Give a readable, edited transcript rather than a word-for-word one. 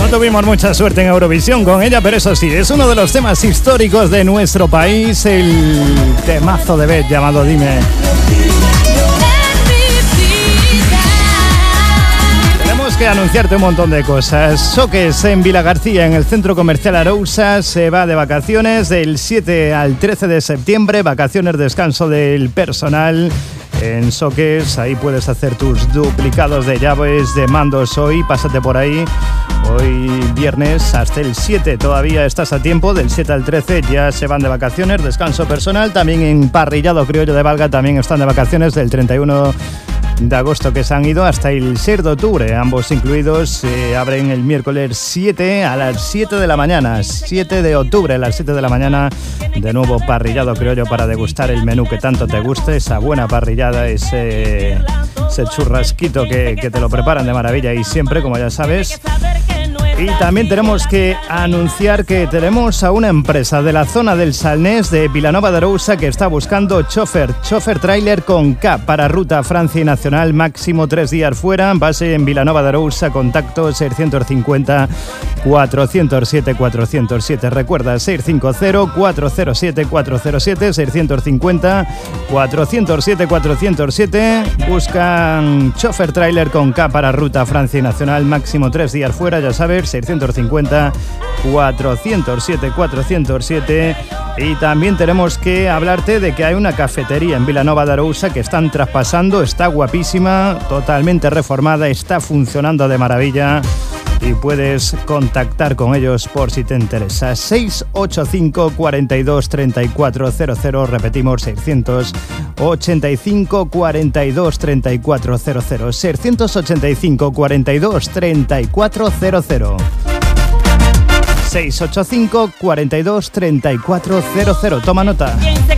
tuvimos mucha suerte en Eurovisión con ella, pero eso sí, es uno de los temas históricos de nuestro país, el temazo de Beth llamado Dime. Tenemos que anunciarte un montón de cosas. Soques en Vilagarcía, en el Centro Comercial Arousa, se va de vacaciones del 7 al 13 de septiembre, vacaciones, descanso del personal. En Soques, ahí puedes hacer tus duplicados de llaves, de mandos hoy, pásate por ahí. Hoy viernes hasta el 7 todavía estás a tiempo, del 7 al 13 ya se van de vacaciones, descanso personal. También en Parrillado Criollo de Valga también están de vacaciones del 31 de agosto que se han ido hasta el 6 de octubre, ambos incluidos. Abren el miércoles 7 a las 7 de la mañana, 7 de octubre a las 7 de la mañana, de nuevo Parrillado Criollo para degustar el menú que tanto te guste, esa buena parrillada, ese churrasquito que te lo preparan de maravilla y siempre, como ya sabes. Y también tenemos que anunciar que tenemos a una empresa de la zona del Salnés de Vilanova de Arousa que está buscando chofer tráiler con K para ruta Francia y Nacional, máximo 3 días fuera, base en Vilanova de Arousa, contacto 650 407 407, recuerda 650 407 407, 650 407 407, buscan chofer tráiler con K para ruta Francia y Nacional, máximo 3 días fuera, ya sabes, 650 407 407. Y también tenemos que hablarte de que hay una cafetería en Vilanova de Arousa que están traspasando, está guapísima, totalmente reformada, está funcionando de maravilla y puedes contactar con ellos por si te interesa. 685 42 3400, repetimos, 685 42 3400, 685 42 3400. 685 42 3400. Toma nota.